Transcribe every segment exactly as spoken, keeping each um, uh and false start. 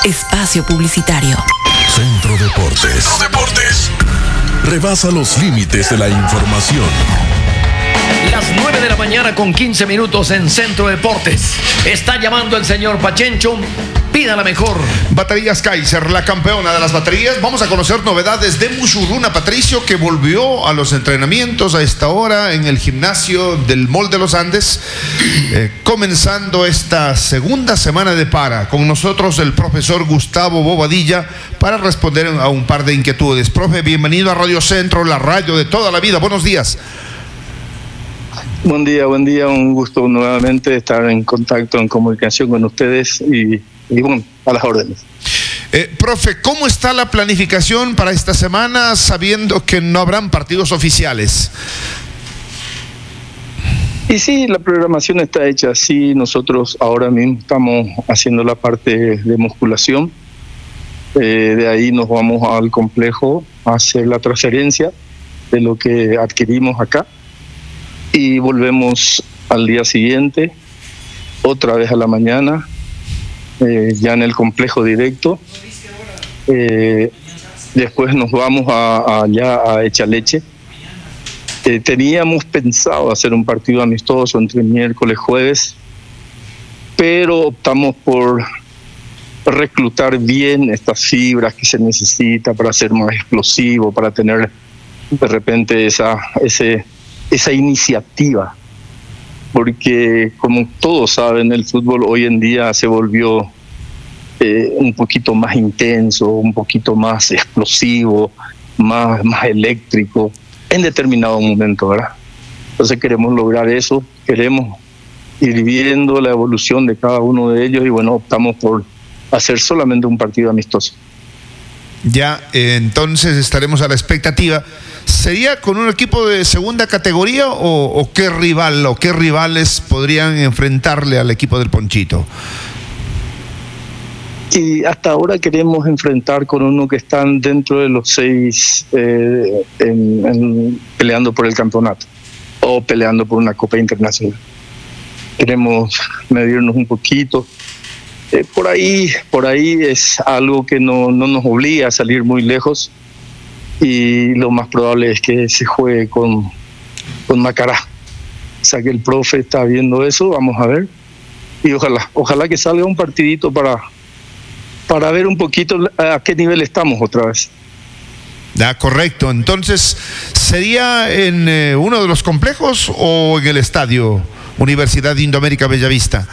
Espacio publicitario. Centro Deportes. Centro Deportes. Rebasa los límites de la información. Las nueve de la mañana con quince minutos en Centro Deportes. Está llamando el señor Pachencho. Pida la mejor. Baterías Kaiser, la campeona de las baterías. Vamos a conocer novedades de Mushuruna Patricio, que volvió a los entrenamientos a esta hora en el gimnasio del Mall de los Andes, eh, comenzando esta segunda semana de para. Con nosotros el profesor Gustavo Bobadilla para responder a un par de inquietudes. Profe, bienvenido a Radio Centro, la radio de toda la vida. Buenos días. Buen día, buen día. Un gusto nuevamente estar en contacto, en comunicación con ustedes y, y bueno, a las órdenes. Eh, profe, ¿cómo está la planificación para esta semana sabiendo que no habrán partidos oficiales? Y sí, la programación está hecha así. Nosotros ahora mismo estamos haciendo la parte de musculación. Eh, de ahí nos vamos al complejo a hacer la transferencia de lo que adquirimos acá. Y volvemos al día siguiente, otra vez a la mañana, eh, ya en el complejo directo. Eh, después nos vamos a, a allá a Echaleche. Eh, teníamos pensado hacer un partido amistoso entre miércoles y jueves, pero optamos por reclutar bien estas fibras que se necesita para ser más explosivo, para tener de repente esa ese esa iniciativa, porque como todos saben, el fútbol hoy en día se volvió eh, un poquito más intenso, un poquito más explosivo, más, más eléctrico en determinado momento, ¿verdad? Entonces queremos lograr eso, queremos ir viendo la evolución de cada uno de ellos y bueno, optamos por hacer solamente un partido amistoso. Ya, eh, entonces estaremos a la expectativa. ¿Sería con un equipo de segunda categoría o, o qué rival o qué rivales podrían enfrentarle al equipo del Ponchito? Y hasta ahora queremos enfrentar con uno que están dentro de los seis eh, en, en, peleando por el campeonato o peleando por una Copa Internacional. Queremos medirnos un poquito. Eh, por ahí, por ahí es algo que no, no nos obliga a salir muy lejos y lo más probable es que se juegue con, con Macará. O sea que el profe está viendo eso, vamos a ver. Y ojalá, ojalá que salga un partidito para, para ver un poquito a qué nivel estamos otra vez. Ya, correcto. Entonces, ¿sería en eh, uno de los complejos o en el estadio Universidad de Indoamérica Bellavista?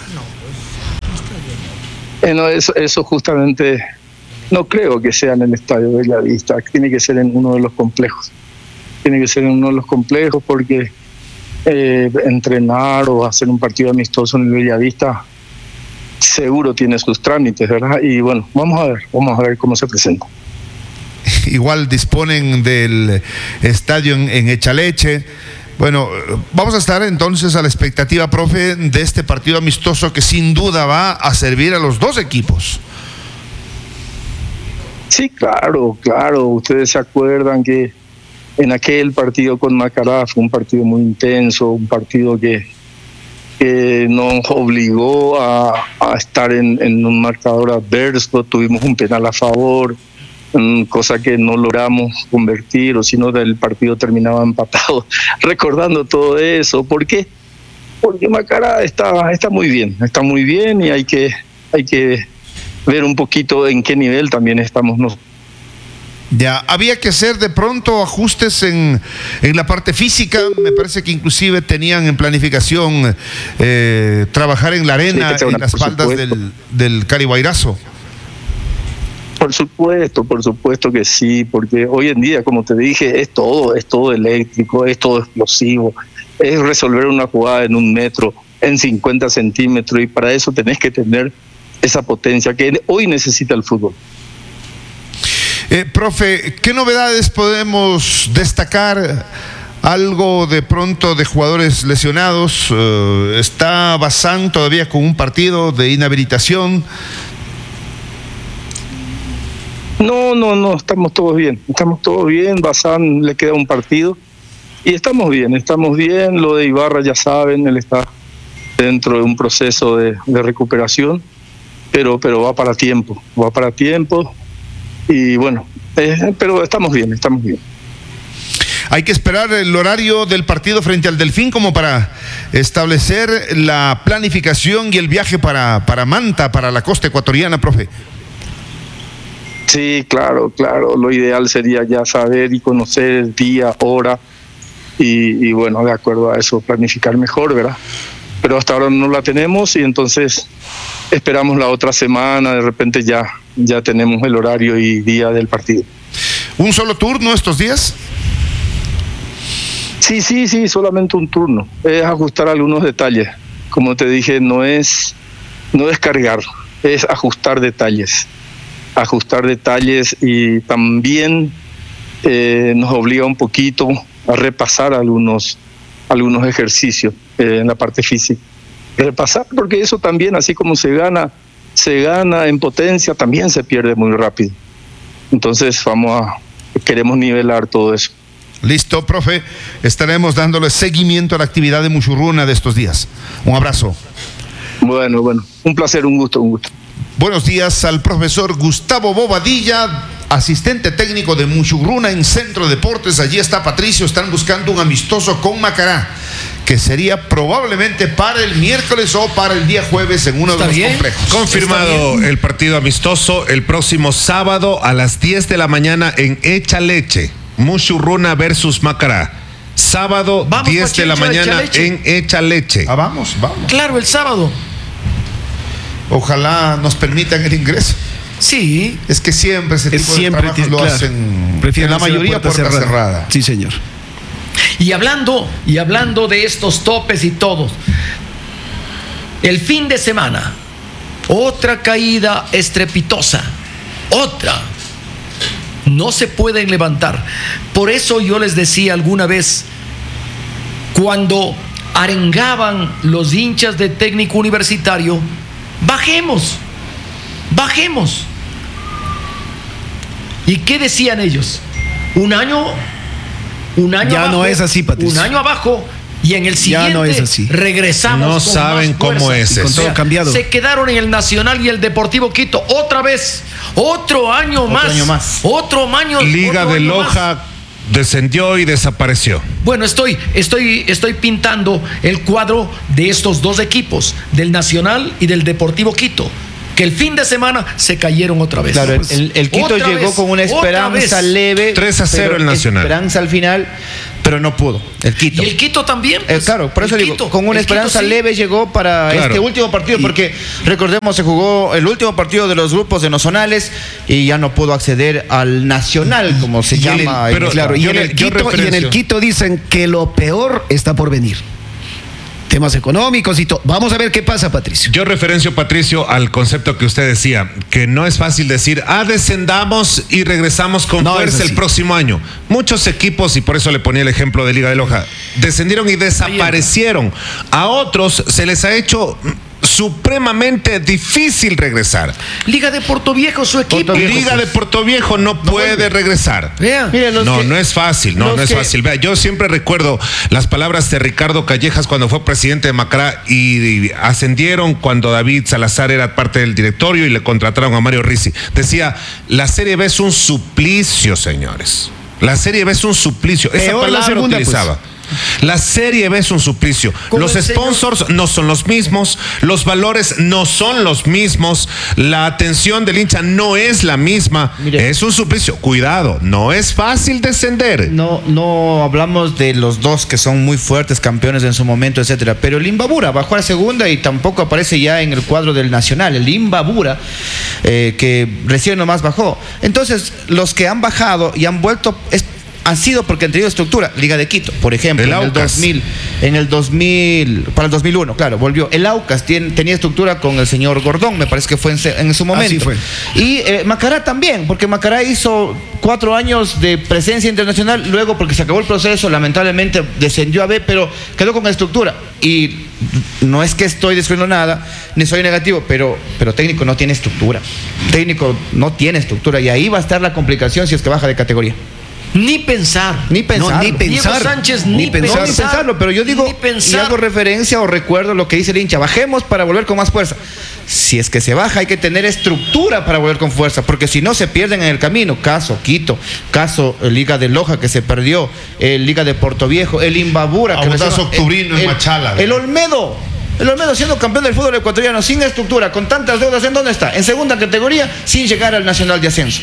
Eh, no, eso, eso justamente no creo que sea en el estadio Bellavista, tiene que ser en uno de los complejos. Tiene que ser en uno de los complejos porque eh, entrenar o hacer un partido amistoso en el Bellavista seguro tiene sus trámites, ¿verdad? Y bueno, vamos a ver, vamos a ver cómo se presenta. Igual disponen del estadio en, en Echaleche. Bueno, vamos a estar entonces a la expectativa, profe, de este partido amistoso que sin duda va a servir a los dos equipos. Sí, claro, claro. Ustedes se acuerdan que en aquel partido con Macará fue un partido muy intenso, un partido que, que nos obligó a, a estar en, en un marcador adverso. Tuvimos un penal a favor, cosa que no logramos convertir, o si no, el partido terminaba empatado. Recordando todo eso, ¿por qué? Porque Macará está, está muy bien, está muy bien y hay que, hay que ver un poquito en qué nivel también estamos nosotros. Ya, había que hacer de pronto ajustes en, en la parte física. Me parece que inclusive tenían en planificación eh, trabajar en la arena, sí, en las faldas del, del Carihuayrazo. Por supuesto, por supuesto que sí, porque hoy en día, como te dije, es todo, es todo eléctrico, es todo explosivo, es resolver una jugada en un metro, en cincuenta centímetros, y para eso tenés que tener esa potencia que hoy necesita el fútbol. Eh, profe, ¿qué novedades podemos destacar? Algo de pronto de jugadores lesionados. Uh, ¿Está Bazán todavía con un partido de inhabilitación? No, no, no, estamos todos bien, estamos todos bien. Bazán le queda un partido y estamos bien, estamos bien. Lo de Ibarra ya saben, él está dentro de un proceso de, de recuperación, pero, pero va para tiempo, va para tiempo y bueno, eh, pero estamos bien, estamos bien. Hay que esperar el horario del partido frente al Delfín como para establecer la planificación y el viaje para, para Manta, para la costa ecuatoriana, profe. Sí, claro, claro. Lo ideal sería ya saber y conocer el día, hora y, y bueno, de acuerdo a eso planificar mejor, ¿verdad? Pero hasta ahora no la tenemos y entonces esperamos la otra semana, de repente ya, ya tenemos el horario y día del partido. ¿Un solo turno estos días? Sí, sí, sí, solamente un turno. Es ajustar algunos detalles. Como te dije, no es, no es cargar, es ajustar detalles. Ajustar detalles y también eh, nos obliga un poquito a repasar algunos, algunos ejercicios eh, en la parte física. Repasar, porque eso también, así como se gana, se gana en potencia, también se pierde muy rápido. Entonces vamos a, queremos nivelar todo eso. Listo, profe. Estaremos dándole seguimiento a la actividad de Muchurruna de estos días. Un abrazo. Bueno, bueno. Un placer, un gusto, un gusto. Buenos días al profesor Gustavo Bobadilla, asistente técnico de Muchurruna en Centro Deportes. Allí está Patricio. Están buscando un amistoso con Macará, que sería probablemente para el miércoles o para el día jueves en uno de los complejos. Confirmado el partido amistoso el próximo sábado a las diez de la mañana en Echaleche. Muchurruna versus Macará. Sábado, vamos, diez de la mañana Echaleche. En Echaleche. Ah, vamos, vamos. Claro, el sábado. Ojalá nos permitan el ingreso. Sí. Es que siempre ese tipo es siempre de trabajos lo claro. hacen. Prefieren la mayoría puerta cerrada. cerrada. Sí, señor. Y hablando, y hablando de estos topes y todo, el fin de semana, otra caída estrepitosa. Otra. No se pueden levantar. Por eso yo les decía alguna vez, cuando arengaban los hinchas de Técnico Universitario, bajemos, bajemos. ¿Y qué decían ellos? Un año, un año ya abajo, no es así, Patricio. Un año abajo y en el siguiente ya no es así. regresamos. No con saben más cómo fuerza. es con eso. todo cambiado. Se quedaron en el Nacional y el Deportivo Quito otra vez, otro año otro más, año más. otro año. Liga otro de año Loja más. descendió y desapareció. Bueno, estoy, estoy, estoy pintando el cuadro de estos dos equipos, del Nacional y del Deportivo Quito, que el fin de semana se cayeron otra vez. Claro, el, el, el Quito Otra llegó vez, con una esperanza leve. tres a cero pero el Nacional. Esperanza al final, pero no pudo. El Quito. Y el Quito también. Eh, Pues, claro, por eso digo, Quito, con una esperanza Quito, sí. leve llegó para Claro. este último partido, porque recordemos, se jugó el último partido de los grupos de Nacionales y ya no pudo acceder al Nacional, como se Y en llama. el- en pero, el- claro, y yo en, le- el yo Quito, y en referencio. el Quito dicen que lo peor está por venir. Temas económicos y todo. Vamos a ver qué pasa, Patricio. Yo referencio, Patricio, al concepto que usted decía, que no es fácil decir, ah, descendamos y regresamos con No, fuerza es el así. próximo año. Muchos equipos, y por eso le ponía el ejemplo de Liga de Loja, descendieron y desaparecieron. A otros se les ha hecho supremamente difícil regresar. Liga de Portoviejo, su equipo. Portoviejo, Liga de Portoviejo no, puede regresar. Vea. Mire, los No, que- no es fácil, no, los no es que- fácil. Vea, yo siempre recuerdo las palabras de Ricardo Callejas cuando fue presidente de Macará y, y ascendieron cuando David Salazar era parte del directorio y le contrataron a Mario Rizzi. Decía, la Serie B es un suplicio, señores. La Serie B es un suplicio. Esa Peor la palabra segunda, pues. utilizaba. La Serie B es un suplicio. Con Los el señor- sponsors no son los mismos, los valores no son los mismos, la atención del hincha no es la misma. Mire. Es un suplicio. Cuidado, no es fácil descender. No, no hablamos de los dos que son muy fuertes, campeones en su momento, etcétera. Pero el Imbabura bajó a la segunda y tampoco aparece ya en el cuadro del Nacional. El Imbabura, eh, que recién nomás bajó. Entonces, los que han bajado y han vuelto es- han sido porque han tenido estructura. Liga de Quito, por ejemplo, El en el Aucas. dos mil, en el dos mil, para el dos mil uno, claro, volvió. El Aucas tiene- tenía estructura con el señor Gordón, me parece que fue en, se- en su momento. Así fue. Y eh, Macará también, porque Macará hizo cuatro años de presencia internacional, luego porque se acabó el proceso, lamentablemente descendió a B, pero quedó con estructura. Y no es que estoy descubriendo nada, ni soy negativo, pero, pero técnico no tiene estructura. Técnico no tiene estructura y ahí va a estar la complicación si es que baja de categoría. Ni pensar. Ni pensarlo. No, ni pensar. Diego Sánchez, Ni ni, pensar. No, ni pensarlo, pero yo digo ni pensar. y hago referencia o recuerdo lo que dice el hincha, bajemos para volver con más fuerza. si es que se baja, hay que tener estructura para volver con fuerza, porque si no se pierden en el camino. Caso Quito, caso eh, Liga de Loja que se perdió, eh, Liga de Portoviejo, el Imbabura, que Audaz recién- Octubrino el, en el- Machala. el Olmedo. El Olmedo siendo campeón del fútbol ecuatoriano, sin estructura, con tantas deudas, ¿en dónde está? En segunda categoría, sin llegar al Nacional de Ascenso.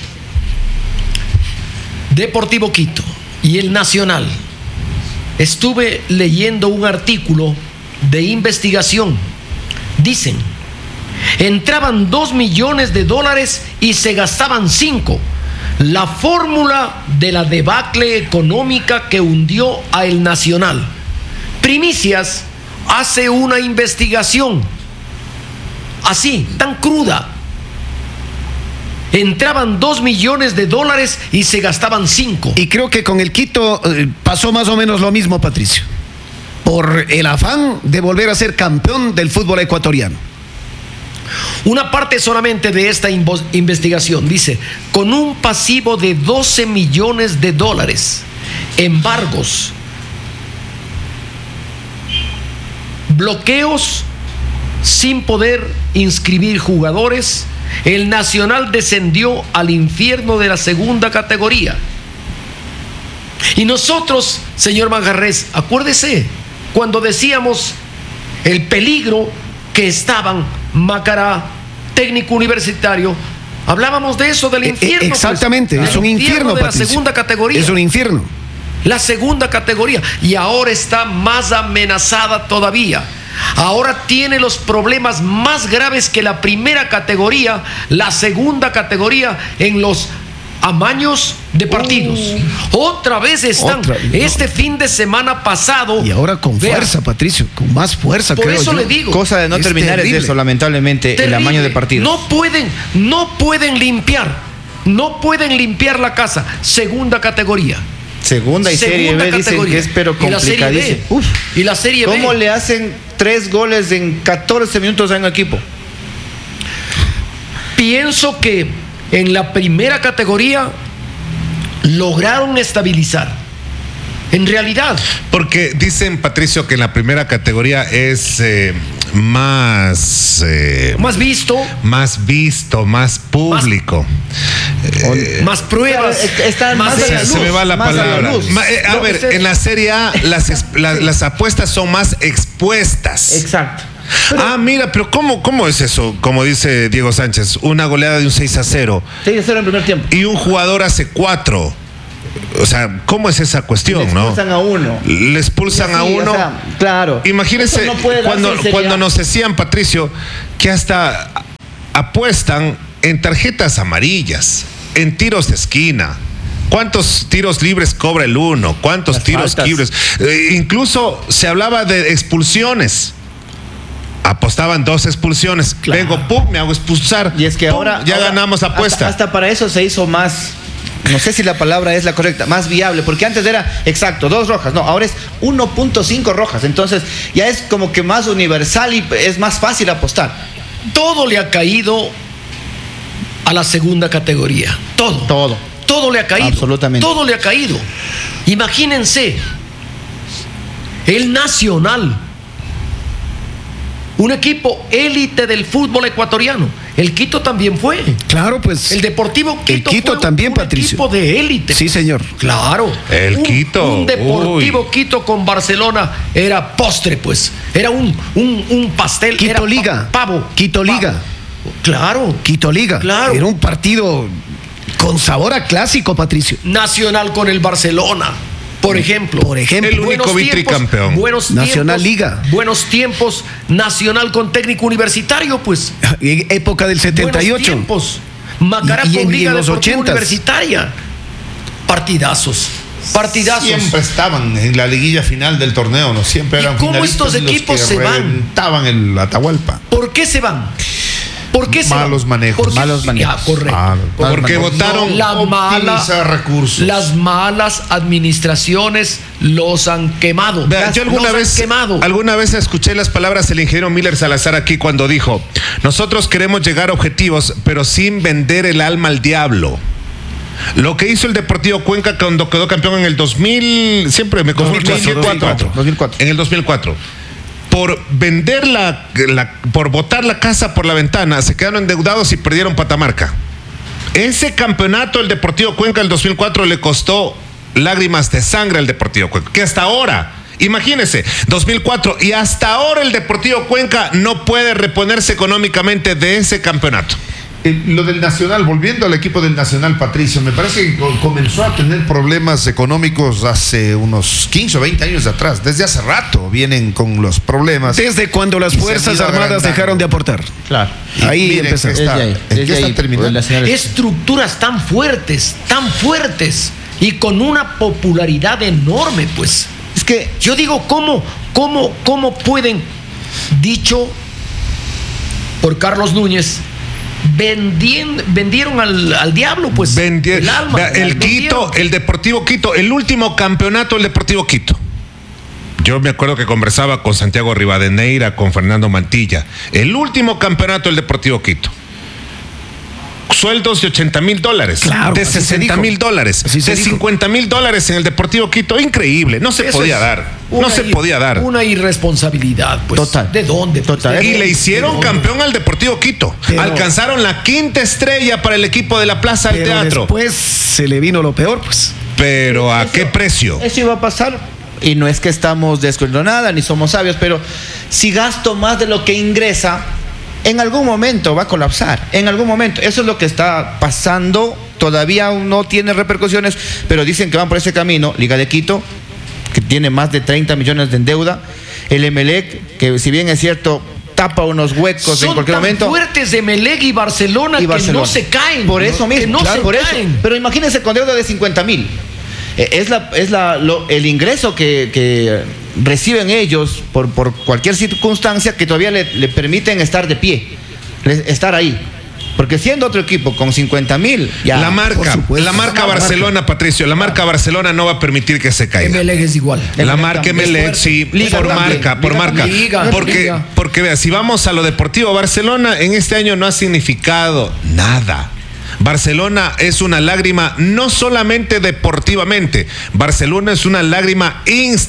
Deportivo Quito y el Nacional. Estuve leyendo un artículo de investigación. Dicen, entraban dos millones de dólares y se gastaban cinco. La fórmula de la debacle económica que hundió a el Nacional. Primicias hace una investigación así, tan cruda. Entraban dos millones de dólares y se gastaban cinco. Y creo que con el Quito eh, pasó más o menos lo mismo, Patricio. Por el afán de volver a ser campeón del fútbol ecuatoriano. Una parte solamente de esta invo- investigación dice, con un pasivo de doce millones de dólares, embargos, bloqueos sin poder inscribir jugadores, el Nacional descendió al infierno de la segunda categoría. Y nosotros, señor Manjarres, acuérdese, cuando decíamos el peligro que estaban Macará, Técnico Universitario, hablábamos de eso, del Eh, eh, infierno. pues. exactamente, es El un infierno, de la Patricio. segunda categoría. Es un infierno. La segunda categoría. Y ahora está más amenazada todavía. Ahora tiene los problemas más graves que la primera categoría, la segunda categoría en los amaños de partidos. Otra vez están. Otra, no. Este fin de semana pasado. Y ahora con vea, fuerza, Patricio, con más fuerza, Por creo eso yo. le digo. Cosa de no Es terminar terrible. es eso, lamentablemente, el terrible. amaño de partidos. No pueden, no pueden limpiar. No pueden limpiar la casa. Segunda categoría. Segunda y Serie Segunda B dicen categoría. que es pero Y la Serie B. complicadísimo. Uf. Y la Serie B. ¿Cómo le hacen tres goles en catorce minutos a un equipo? Pienso que en la primera categoría lograron estabilizar. En realidad, Porque dicen, Patricio, que en la primera categoría es eh, más, eh, más visto, más visto, más público. más pruebas, Claro, están más de- a la Se, luz, se me va la más a la palabra. luz. Ma- eh, a No, ver, usted- en la Serie A las, es- la- las apuestas son más expuestas. Exacto. Ah, mira, pero ¿cómo, ¿cómo es eso? Como dice Diego Sánchez, una goleada de un seis a cero seis a cero en primer tiempo. y un jugador hace cuatro. O sea, ¿cómo es esa cuestión, Le no? expulsan a uno. Le expulsan a Sí, uno. o sea, claro. Imagínense Eso no puede darse cuando, en Serie cuando A. nos decían, Patricio, que hasta apuestan en tarjetas amarillas, en tiros de esquina. ¿Cuántos tiros libres cobra el uno? ¿Cuántos Las tiros faltas. libres? Eh, incluso se hablaba de expulsiones. Apostaban dos expulsiones. Claro. Vengo, pum, me hago expulsar. Y es que Pum, ahora ya ahora, ganamos la apuesta. Hasta, hasta para eso se hizo más, no sé si la palabra es la correcta, más viable, porque antes era exacto, dos rojas, no, ahora es uno punto cinco rojas, entonces ya es como que más universal y es más fácil apostar. todo le ha caído a la segunda categoría. Todo. Todo. Todo le ha caído. Absolutamente. Todo le ha caído. Imagínense, el Nacional, un equipo élite del fútbol ecuatoriano. El Quito también fue. Claro, pues. El Deportivo Quito, El Quito fue también, un Patricio. equipo de élite. Sí, señor. Claro. El Un- Quito, Un Deportivo uy. Quito con Barcelona era postre, pues. Era un, un, un pastel. Quito era pa- Liga. Pavo. Quito pavo. Liga. Claro. Quito Liga. Claro. Era un partido con sabor a clásico, Patricio. Nacional con el Barcelona, por ejemplo. Por ejemplo. El único Buenos tiempos, vitricampeón. Buenos Nacional tiempos, Liga. Buenos tiempos. Nacional con Técnico Universitario, pues. En época del setenta y Buenos ocho. tiempos. Macará Y- y con en- y Liga en los Deportiva ochentas. Universitaria. Partidazos. Partidazos. Siempre estaban en la liguilla final del torneo, ¿no? Siempre ¿Y eran cómo finalistas estos y los equipos que se van? reventaban el Atahualpa. ¿Por qué se van? ¿Por qué se Malos van? manejos. ¿Por qué? Malos manejos. Ya, correcto. Malos. Porque votaron. La mala- optimizar recursos. Las malas administraciones los han quemado. Vea, Las- yo alguna los han vez, quemado. alguna vez escuché las palabras del ingeniero Miller Salazar aquí cuando dijo: nosotros queremos llegar a objetivos, pero sin vender el alma al diablo. Lo que hizo el Deportivo Cuenca cuando quedó campeón en el dos mil, siempre me confundo, dos mil cuatro, dos mil cuatro. dos mil cuatro. En el dos mil cuatro. por vender la, la, por botar la casa por la ventana, se quedaron endeudados y perdieron Patamarca. Ese campeonato, el Deportivo Cuenca, el dos mil cuatro, le costó lágrimas de sangre al Deportivo Cuenca, que hasta ahora, imagínense, dos mil cuatro, y hasta ahora el Deportivo Cuenca no puede reponerse económicamente de ese campeonato. Eh, lo del Nacional, volviendo al equipo del Nacional, Patricio, me parece que co- comenzó a tener problemas económicos hace unos quince o veinte años atrás. Desde hace rato vienen con los problemas. Desde cuando las Y se Fuerzas han ido Armadas agrandando. dejaron de aportar. Claro. Y Ahí miren empezaron. que está- Desde ahí, ¿en qué desde están ahí, terminando? el Nacional- Estructuras tan fuertes, tan fuertes y con una popularidad enorme, pues. Es que Yo digo, ¿cómo, cómo, cómo pueden, dicho por Carlos Núñez, vendien- vendieron al, al diablo, pues, Vendi- el alma. Vea, el vendieron. Quito, el Deportivo Quito, el último campeonato del Deportivo Quito. Yo me acuerdo que conversaba con Santiago Rivadeneira, con Fernando Mantilla. El último campeonato del Deportivo Quito. Sueldos de ochenta mil dólares, Claro, de así se sesenta dijo. mil dólares, Así se de dijo. cincuenta mil dólares en el Deportivo Quito. Increíble, no se Eso podía es dar. No una se ir- podía dar. Una irresponsabilidad, pues. Total. ¿De dónde? pues? Total. ¿De Y dónde? le hicieron ¿De dónde? campeón al Deportivo Quito. Pero- Alcanzaron la quinta estrella para el equipo de la Plaza del Pero Teatro. después se le vino lo peor, pues. Pero ¿a qué precio? eso iba a pasar. Y no es que estamos descubriendo nada, ni somos sabios, pero si gasto más de lo que ingresa, en algún momento va a colapsar. En algún momento. Eso es lo que está pasando. Todavía aún no tiene repercusiones, pero dicen que van por ese camino. Liga de Quito, que tiene más de treinta millones de en deuda. El Emelec, que si bien es cierto, tapa unos huecos Son en cualquier tan momento. fuertes de Emelec y Barcelona Y que Barcelona. no se caen. Por eso que mismo, no claro, se por eso. caen. Pero imagínense con deuda de cincuenta mil. Es, la, es la, lo- el ingreso que, que reciben ellos por, por cualquier circunstancia que todavía le, le permiten estar de pie, le- estar ahí. Porque siendo otro equipo con cincuenta mil, ya. La marca, por supuesto. la marca Barcelona, Patricio, la marca Barcelona no va a permitir que se caiga. Emelec es igual. La Emelec marca también. Emelec, Es sí, fuerte. Liga por también. marca, por Liga marca. también. Liga, porque, Liga. porque vea, si vamos a lo deportivo, Barcelona en este año no ha significado nada. Barcelona es una lágrima no solamente deportivamente, Barcelona es una lágrima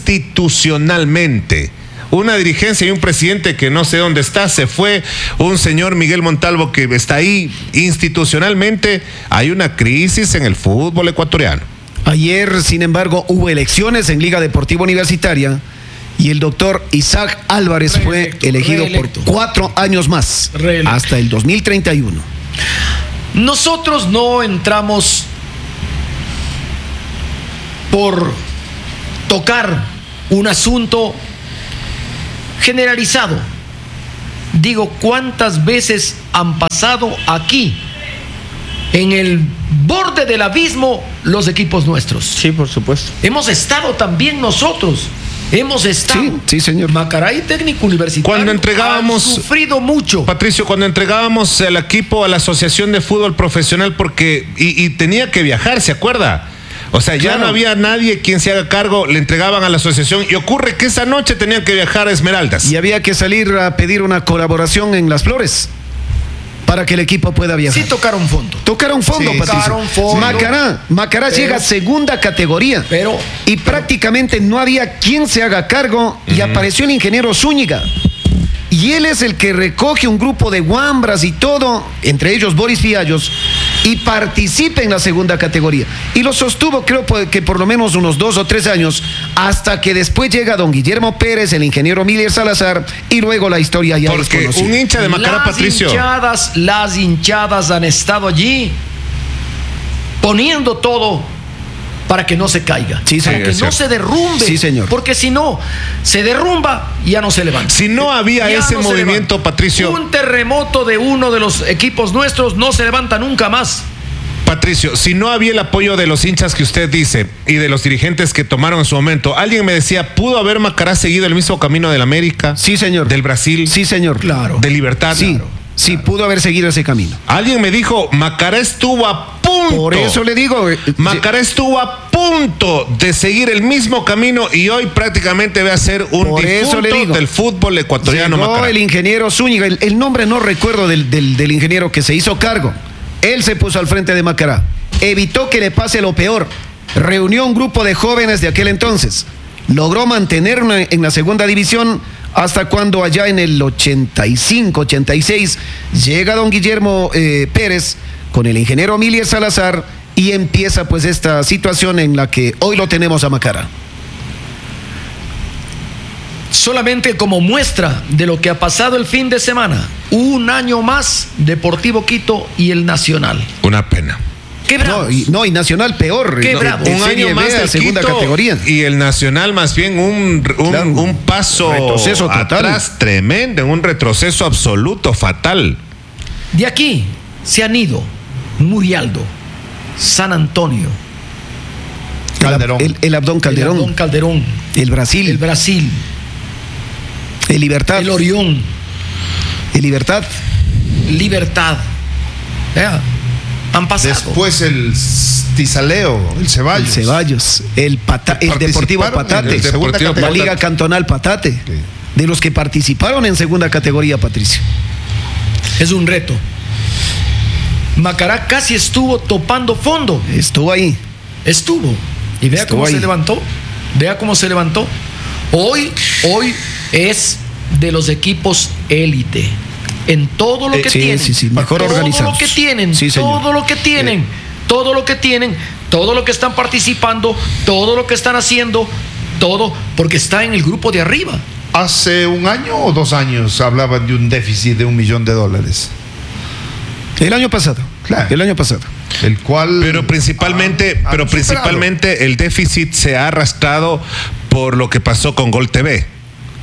institucionalmente. Una dirigencia y un presidente que no sé dónde está, se fue, un señor Miguel Montalvo que está ahí institucionalmente. Hay una crisis en el fútbol ecuatoriano. Ayer, sin embargo, hubo elecciones en Liga Deportiva Universitaria y el doctor Isaac Álvarez Reelecto, fue elegido reelecto. por cuatro años más, Reelecto. hasta el dos mil treinta y uno. Nosotros no entramos por tocar un asunto generalizado. Digo, ¿cuántas veces han pasado aquí, en el borde del abismo, los equipos nuestros? Sí, por supuesto. Hemos estado también nosotros. Hemos estado. Sí, sí, señor. Macaray Técnico Universitario. Cuando entregábamos- ha sufrido mucho. Patricio, cuando entregábamos el equipo a la Asociación de Fútbol Profesional, porque y, y tenía que viajar, ¿se acuerda? O sea, ya Claro. no había nadie quien se haga cargo, le entregaban a la asociación y ocurre que esa noche tenían que viajar a Esmeraldas. Y había que salir a pedir una colaboración en Las Flores para que el equipo pueda viajar. Sí tocaron fondo. Tocaron fondo, Sí, Patricio. tocaron fondo. Macará, Macará Pero- llega a segunda categoría. Pero- y prácticamente no había quien se haga cargo y apareció el ingeniero Zúñiga. Y él es el que recoge un grupo de guambras y todo, entre ellos Boris Fiallos, y participa en la segunda categoría. Y lo sostuvo, creo po- que por lo menos unos dos o tres años, hasta que después llega don Guillermo Pérez, el ingeniero Miller Salazar, y luego la historia ya es Porque conocida. un hincha de Macará, las Patricio. hinchadas, las hinchadas han estado allí poniendo todo para que no se caiga, Sí, para señor. que es no cierto. se derrumbe, Sí, señor. porque si no se derrumba ya no se levanta. Si no había Ya ese no se movimiento, levanta. Patricio. Un terremoto de uno de los equipos nuestros no se levanta nunca más. Patricio, si no había el apoyo de los hinchas que usted dice y de los dirigentes que tomaron en su momento, alguien me decía, ¿pudo haber Macará seguido el mismo camino del América? Sí, señor. Del Brasil. Sí, señor. Claro. De Libertad. Sí, Claro. sí, pudo haber seguido ese camino. Alguien me dijo, Macará estuvo a punto. Por eso le digo, eh, Macará estuvo a punto de seguir el mismo camino y hoy prácticamente va a ser un Por eso le difunto digo. del fútbol ecuatoriano. llegó Macará. el ingeniero Zúñiga, el, el nombre no recuerdo del, del, del ingeniero que se hizo cargo. Él se puso al frente de Macará, evitó que le pase lo peor, reunió un grupo de jóvenes de aquel entonces, logró mantener una- en la segunda división hasta cuando allá en el ochenta y cinco, ochenta y seis llega don Guillermo eh, Pérez con el ingeniero Milier Salazar y empieza pues esta situación en la que hoy lo tenemos a Macará. Solamente como muestra de lo que ha pasado el fin de semana, un año más Deportivo Quito y el Nacional. Una pena. Qué bravo. No y, no, y Nacional peor. Qué no, bravo. en Un Serie año B más a del segunda Quito categoría. y el Nacional más bien un, un, Claro, un paso retroceso total. atrás tremendo, un retroceso absoluto, fatal. De aquí se han ido Murialdo, San Antonio, Calderón. El, el Abdón Calderón. el Abdón Calderón, El Brasil. el Brasil, El Libertad. el Orión, El Libertad. Libertad. Vea, han pasado. Después el Tizaleo, el Ceballos. El Ceballos. El, Pata- el Deportivo Participaron en Patate. el segunda Deportivo La categoría. Liga Cantonal Patate. De los que participaron en segunda categoría, Patricio. Es un reto. Macará casi estuvo topando fondo. Estuvo ahí. Estuvo. Y vea Estuvo cómo ahí. se levantó. Vea cómo se levantó. Hoy, hoy es de los equipos élite. En todo lo Eh, que sí, tienen. sí, sí, mejor todo organizados. lo que tienen. Sí, señor. todo lo que tienen. Todo lo que tienen. Todo lo que están participando. Todo lo que están haciendo. Todo porque está en el grupo de arriba. Hace un año o dos años hablaban de un déficit de un millón de dólares. El año pasado. Claro. El año pasado. El cual. Pero principalmente, Ah, pero han superado. principalmente el déficit se ha arrastrado por lo que pasó con Gol T V.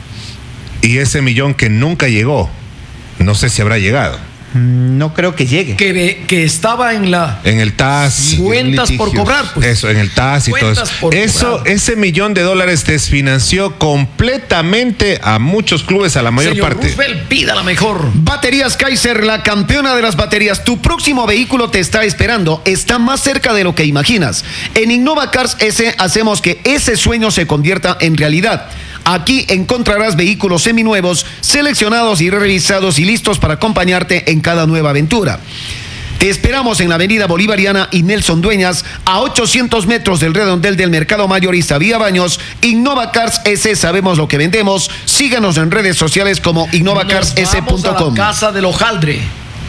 Y ese millón que nunca llegó, no sé si habrá llegado. No creo que llegue. Que, ve- que estaba en la En el T A S. cuentas por litigios. cobrar. Pues. Eso, en el T A S y todo Cuentas eso. por Eso, cobrar. ese millón de dólares desfinanció completamente a muchos clubes, a la mayor Señor parte. Roosevelt, pida la mejor. Baterías Kaiser, la campeona de las baterías. Tu próximo vehículo te está esperando. Está más cerca de lo que imaginas. En Innova Cars S hacemos que ese sueño se convierta en realidad. Aquí encontrarás vehículos seminuevos, seleccionados y revisados y listos para acompañarte en cada nueva aventura. Te esperamos en la avenida Bolivariana y Nelson Dueñas, a ochocientos metros del redondel del Mercado Mayorista Vía Baños. Innova Cars S, sabemos lo que vendemos. Síganos en redes sociales como innova cars s Nos vamos punto a com. la casa del hojaldre.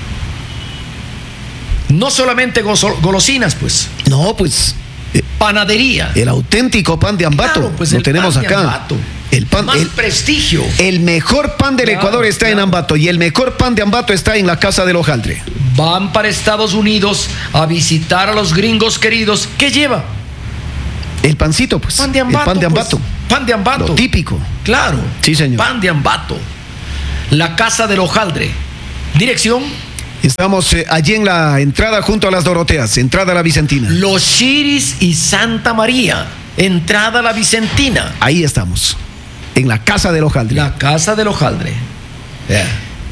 No solamente gozo- golosinas, pues. No, pues eh, Panadería. el auténtico pan de Ambato Claro, pues lo el tenemos pan de acá. Ambato. El pan, Más el, prestigio. el mejor pan del Claro, Ecuador está en claro. Ambato y el mejor pan de Ambato está en la casa del hojaldre. Van para Estados Unidos a visitar a los gringos queridos. ¿Qué lleva? El pancito, pues. Pan de Ambato. El pan de pues. Ambato. Pan de Ambato. Lo típico. Claro. Sí, señor. Pan de Ambato. La casa del hojaldre. Dirección: Estamos eh, allí en la entrada junto a las Doroteas, entrada a la Vicentina. Los Chiris y Santa María. Entrada a la Vicentina. Ahí estamos, en la casa del hojaldre. La casa del hojaldre. Vea.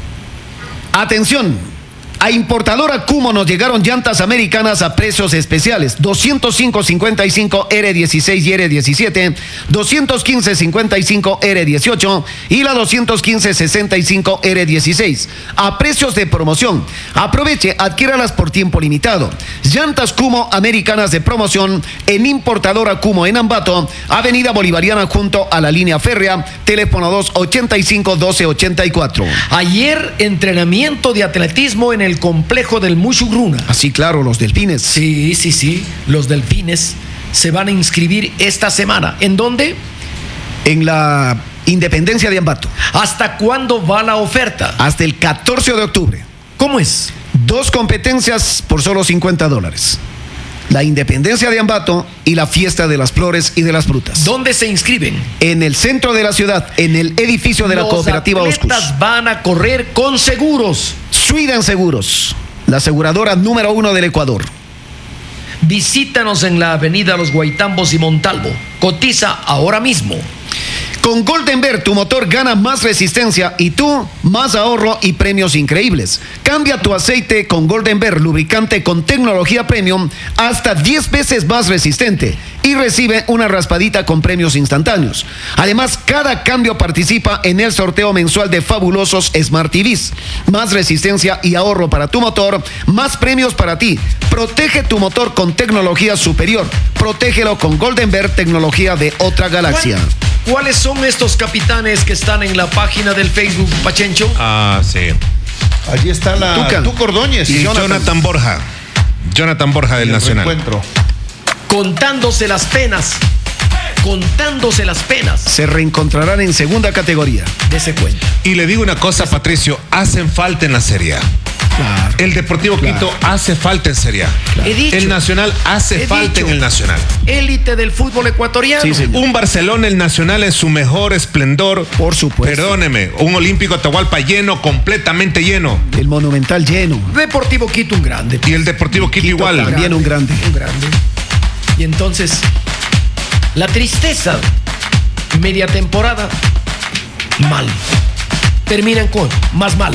Atención, a importadora Cumo nos llegaron llantas americanas a precios especiales. doscientos cinco cincuenta y cinco R dieciséis y R diecisiete, doscientos quince cincuenta y cinco R dieciocho y la doscientos quince sesenta y cinco R dieciséis. A precios de promoción. Aproveche, adquiéralas por tiempo limitado. Llantas Cumo americanas de promoción en importadora Cumo en Ambato, avenida Bolivariana junto a la línea férrea, teléfono dos ochenta y cinco doce ochenta y cuatro. Ayer, entrenamiento de atletismo en el complejo del Mushugruna. Así claro, los delfines. Sí, sí, sí. Los delfines se van a inscribir esta semana. ¿En dónde? En la Independencia de Ambato, ¿Hasta cuándo va la oferta? hasta el catorce de octubre. ¿Cómo es? Dos competencias por solo cincuenta dólares. La Independencia de Ambato y la Fiesta de las Flores y de las Frutas. ¿Dónde se inscriben? En el centro de la ciudad, en el edificio de la Los cooperativa Oscus. atletas van a correr con seguros. Sweden Seguros, la aseguradora número uno del Ecuador. Visítanos en la avenida Los Guaitambos y Montalvo. Cotiza ahora mismo. Con Golden Bear tu motor gana más resistencia y tú más ahorro y premios increíbles. Cambia tu aceite con Golden Bear, lubricante con tecnología premium, hasta diez veces más resistente y recibe una raspadita con premios instantáneos. Además, cada cambio participa en el sorteo mensual de fabulosos Smart T Vs. Más resistencia y ahorro para tu motor, más premios para ti. Protege tu motor con tecnología superior. Protégelo con Golden Bear, tecnología de otra galaxia. ¿Cuáles son estos capitanes que están en la página del Facebook, Pachencho? Ah, sí. Allí está la Tuca. Tuca Ordóñez. Y Jonathan, Jonathan Borja. Jonathan Borja del El Nacional. reencuentro. Contándose las penas. Contándose las penas Se reencontrarán en segunda categoría. de ese cuento. Y le digo una cosa, Patricio, hacen falta en la Serie A. Claro. El Deportivo Quito hace falta en Serie A. He dicho. El Nacional hace He falta dicho. en el Nacional. Élite del fútbol ecuatoriano. Sí, señor. Un Barcelona, el Nacional en su mejor esplendor. Por supuesto. Perdóneme, un Olímpico Atahualpa lleno, completamente lleno. El Monumental lleno. Deportivo Quito, un grande. Y el Deportivo Quito, igual. también. un grande. Un grande. Y entonces, la tristeza, media temporada, mal. Terminan con más mal.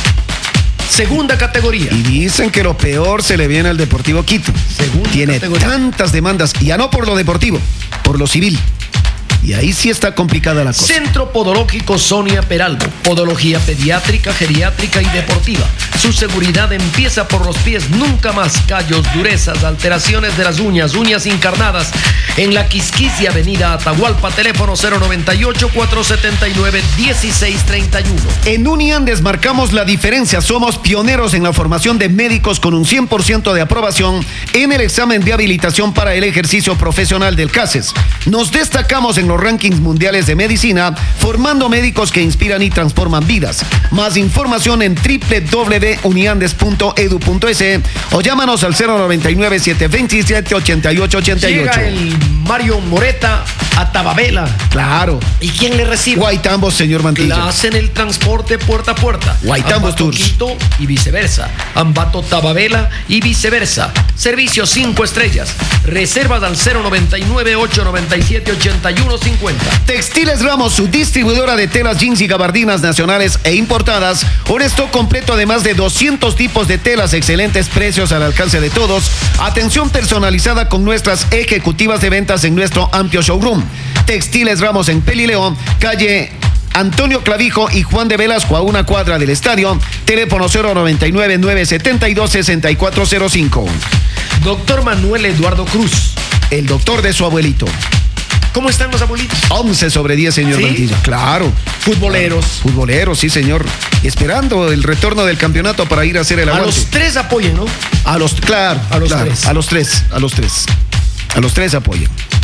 Segunda categoría. Y dicen que lo peor se le viene al Deportivo Quito. Segunda Tiene categoría. tantas demandas, ya no por lo deportivo, por lo civil. Y ahí sí está complicada la cosa. Centro Podológico Sonia Peralbo. Podología pediátrica, geriátrica y deportiva. Su seguridad empieza por los pies. Nunca más callos, durezas, alteraciones de las uñas, uñas encarnadas. En la Quisquisia Avenida Atahualpa, teléfono cero noventa y ocho, cuatrocientos setenta y nueve, dieciséis treinta y uno. En Uniandes marcamos la diferencia. Somos pioneros en la formación de médicos con un cien por ciento de aprobación en el examen de habilitación para el ejercicio profesional del CASES. Nos destacamos en los rankings mundiales de medicina, formando médicos que inspiran y transforman vidas. Más información en doble u doble u doble u punto uniandes punto edu punto es o llámanos al cero noventa y nueve, siete veintisiete, ochenta y ocho ochenta y ocho. Llega el Mario Moreta a Tababela. Claro. ¿Y quién le recibe? Guaitambos, señor Mantilla. Hacen el transporte puerta a puerta. Guaitambos Ambato Tours. Quito y viceversa. Ambato Tababela y viceversa. Servicio cinco estrellas. Reservas al cero noventa y nueve, ocho noventa y siete, ochenta y uno cincuenta. Textiles Ramos, su distribuidora de telas, jeans y gabardinas nacionales e importadas. Un stock completo de más de doscientos tipos de telas, excelentes precios al alcance de todos. Atención personalizada con nuestras ejecutivas de ventas en nuestro amplio showroom. Textiles Ramos en Pelileón, calle Antonio Clavijo y Juan de Velasco, a una cuadra del estadio. Teléfono cero noventa y nueve, nueve setenta y dos, sesenta y cuatro cero cinco. Doctor Manuel Eduardo Cruz. El doctor de su abuelito. ¿Cómo están los abuelitos? once sobre diez, señor ¿Sí? Mantilla. Claro. Futboleros. Futboleros, sí, señor. Esperando el retorno del campeonato para ir a hacer el A aguante. los tres apoyen, ¿no? A los, claro, A los claro, tres. A los tres, a los tres. A los tres apoyan.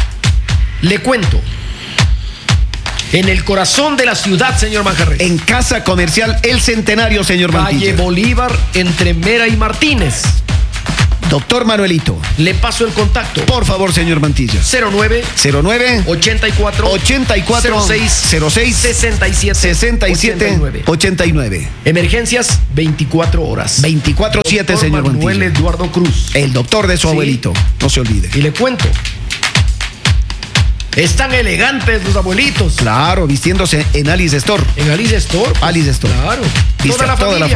Le cuento. En el corazón de la ciudad, señor Manjarres. En Casa Comercial El Centenario, señor Calle Mantilla. Bolívar, entre Mera y Martínez. Doctor Manuelito. Le paso el contacto. Por favor, señor Mantilla. cero nueve, cero nueve, ochenta y cuatro, ochenta y cuatro, cero seis, cero seis, sesenta y siete, sesenta y siete, ochenta y nueve. ochenta y nueve. Emergencias, veinticuatro horas. veinticuatro siete, Doctor señor Manuel Mantilla. Eduardo Cruz. El doctor de su Sí. abuelito. No se olvide. Y le cuento. Están elegantes los abuelitos. Claro, vistiéndose en Alice Store. En Alice Store. pues, Alice Store. Claro. Viste Toda a la toda la familia.